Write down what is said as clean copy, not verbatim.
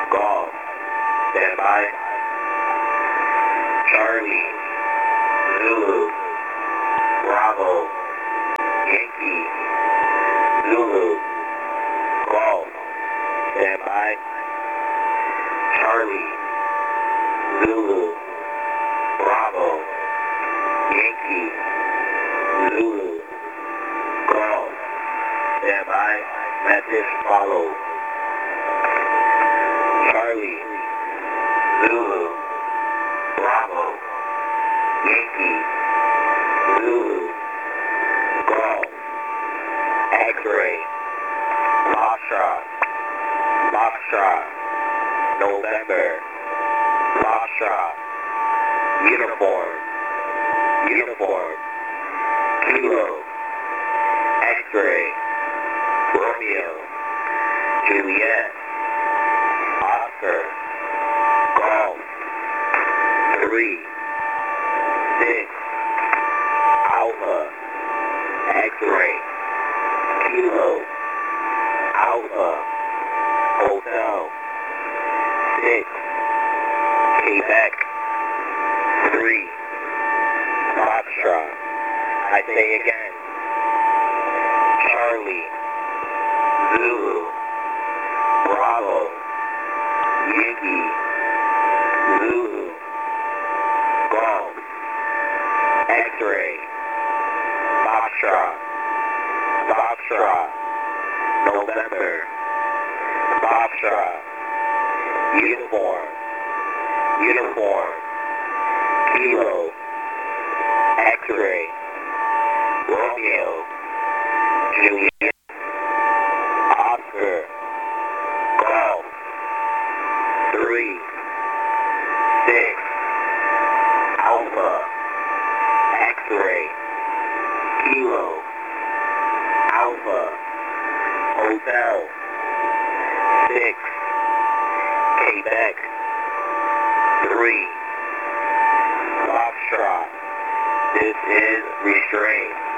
Golf. Stand by. Charlie. Zulu. Bravo. Yankee. Zulu. Golf. Stand by. Charlie. Zulu. Bravo. Yankee. Zulu. Golf. Stand by. Message follow. Charlie. Zulu. Bravo. Yankee. Zulu. Golf. X-ray. Foxtrot. Foxtrot. November. Foxtrot. Uniform. Uniform. Kilo. X-ray. Romeo. Juliet. Oscar. Golf. 3. 6. Alpha. X-ray. Kilo. Alpha. Hotel. 6. Quebec. 3. Foxtrot. I say again. Charlie. Zulu. Bravo. Yankee. Zulu. Golf. X-ray. Foxtrot. Foxtrot. November. Foxtrot. Uniform. Uniform. Kilo. X-ray. Romeo. Juliet. Oscar. Golf. 3. 6. Alpha. X-ray. Kilo. Alpha. Hotel. 6. Quebec. 3. Foxtrot. This is restraint.